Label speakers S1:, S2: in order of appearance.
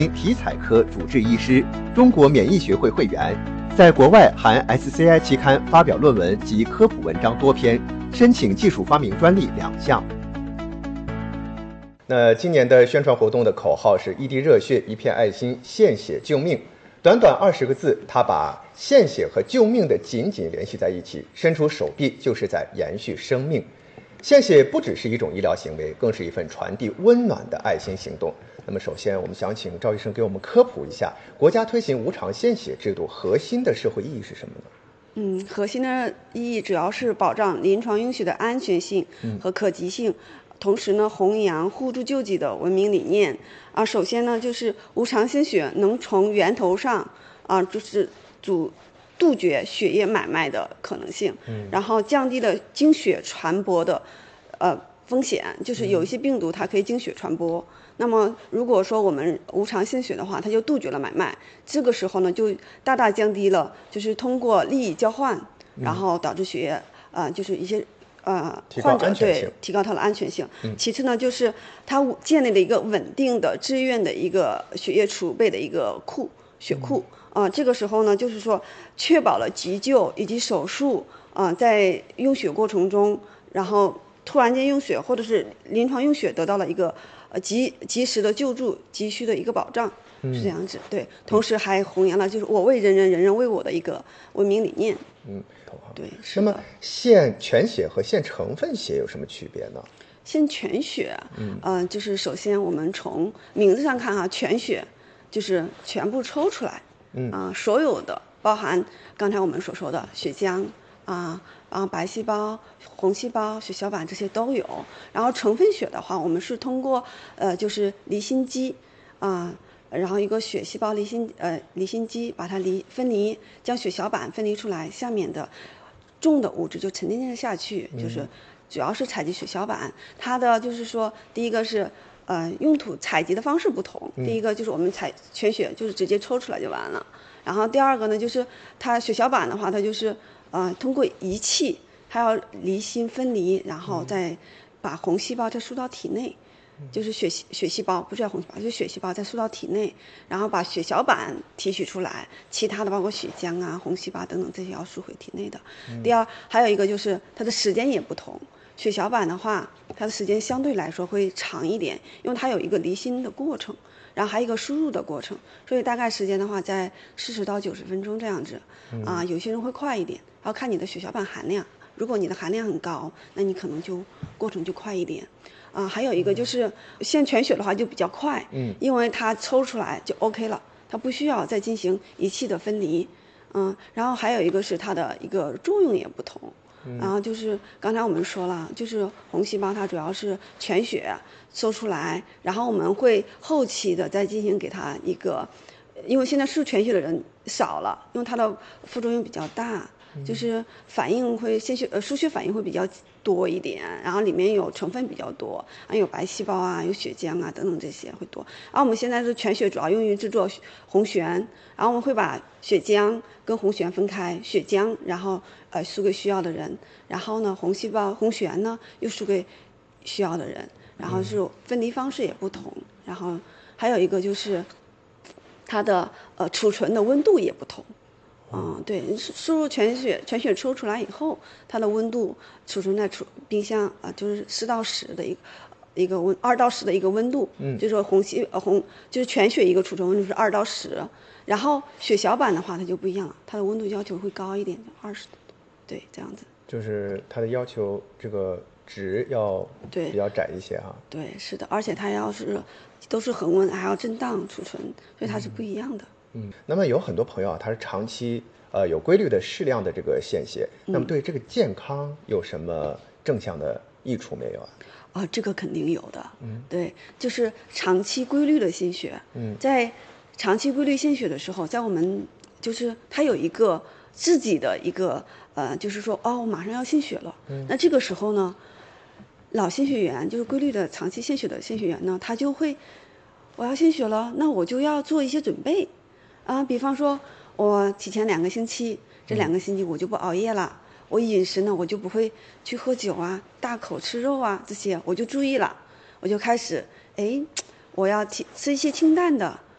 S1: 体彩科主治医师，中国免疫学会会员，在国外含 SCI 期刊发表论文及科普文章多篇，申请技术发明专利2项。那今年的宣传活动的口号是一滴热血一片爱心，献血救命。短短20个字，他把献血和救命的紧紧联系在一起，伸出手臂就是在延续生命。献血不只是一种医疗行为，更是一份传递温暖的爱心行动。那么首先我们想请赵医生给我们科普一下，国家推行无偿献血制度核心的社会意义是什么呢？
S2: 核心的意义主要是保障临床用血的安全性和可及性，同时呢弘扬互助救济的文明理念。首先呢就是无偿献血能从源头上就是杜绝血液买卖的可能性，然后降低了经血传播的风险，就是有一些病毒它可以经血传播。那么如果说我们无偿献血的话，它就杜绝了买卖，这个时候呢就大大降低了就是通过利益交换然后导致血液就是一些患者提高它的安全性。其次呢就是它建立了一个稳定的自愿的一个血液储备的一个血库。这个时候呢就是说确保了急救以及手术在用血过程中，然后突然间用血或者是临床用血得到了一个及时的救助急需的一个保障，是这样子。对，同时还弘扬了就是我为人人，人人为我的一个文明理念。对。
S1: 那么献全血和献成分血有什么区别呢？
S2: 献全血就是首先我们从名字上看全血就是全部抽出来，所有的包含刚才我们所说的血浆白细胞、红细胞、血小板这些都有。然后成分血的话，我们是通过就是离心机然后一个血细胞离心机把它分离，将血小板分离出来，下面的重的物质就沉淀下去，就是主要是采集血小板。它的就是说第一个是用途采集的方式不同，第一个就是我们采全血就是直接抽出来就完了。然后第二个呢就是它血小板的话，它就是通过仪器还要离心分离，然后再把红细胞再输到体内，就是血细胞不是叫红细胞，就是血细胞再输到体内，然后把血小板提取出来，其他的包括血浆红细胞等等这些要输回体内的。第二还有一个就是它的时间也不同，血小板的话它的时间相对来说会长一点，因为它有一个离心的过程，然后还有一个输入的过程，所以大概时间的话在40到90分钟这样子。有些人会快一点，要看你的血小板含量，如果你的含量很高，那你可能就过程就快一点。还有一个就是献全血的话就比较快，因为它抽出来就 OK 了，它不需要再进行仪器的分离。然后还有一个是它的一个作用也不同。然后就是刚才我们说了，就是红细胞它主要是全血收出来，然后我们会后期的再进行给它一个，因为现在输全血的人少了，因为它的副作用比较大，就是反应会输血反应会比较多一点，然后里面有成分比较多，有白细胞有血浆等等这些会多。然后我们现在是全血主要用于制作红旋，然后我们会把血浆跟红旋分开，血浆然后输给需要的人，然后呢红旋呢又输给需要的人，然后是分离方式也不同。然后还有一个就是它的储存的温度也不同。对，输入全血抽出来以后，它的温度储存在冰箱就是4到10的一个2到10的一个温度。就是说就是全血一个储存温度是2到10，然后血小板的话它就不一样了，它的温度要求会高一点，20度。对，这样子。
S1: 就是它的要求这个值要比较窄一些
S2: 对，是的，而且它都是恒温，还要震荡储存，所以它是不一样的。
S1: 那么有很多朋友他是长期有规律的适量的这个献血，那么对这个健康有什么正向的益处没有
S2: 这个肯定有的。对，就是长期规律的献血。在长期规律献血的时候，在我们就是它有一个自己的一个就是说我马上要献血了。那这个时候呢，老献血员就是规律的长期献血的献血员呢，他就会我要献血了，那我就要做一些准备。比方说我提前2个星期，这2个星期我就不熬夜了，我饮食呢我就不会去喝酒大口吃肉这些我就注意了，我就开始我要吃一些清淡的，